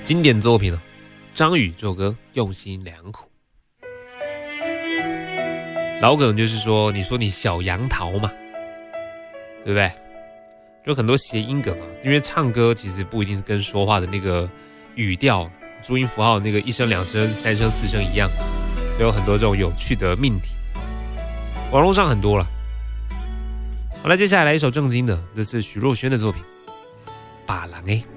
经典作品了。张宇这首歌用心良苦，老梗就是说，你说你小杨桃嘛，对不对？就很多谐音梗啊，因为唱歌其实不一定是跟说话的那个语调、注音符号那个一声、两声、三声、四声一样，所以有很多这种有趣的命题，网络上很多了。好了，接下来一首正经的，这是许若瑄的作品《把郎》。